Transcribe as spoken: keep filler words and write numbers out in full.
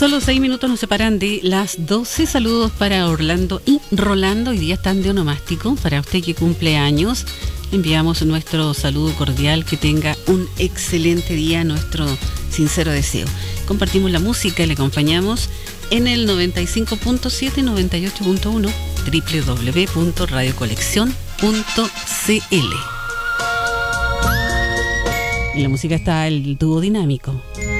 Solo seis minutos nos separan de las doce. Saludos para Orlando y Rolando. Hoy día están de onomástico. Para usted que cumple años, enviamos nuestro saludo cordial. Que tenga un excelente día, nuestro sincero deseo. Compartimos la música y le acompañamos en el noventa y cinco punto siete y noventa y ocho punto uno, doble u doble u doble u punto radio colección punto c l. En la música está el dúo dinámico.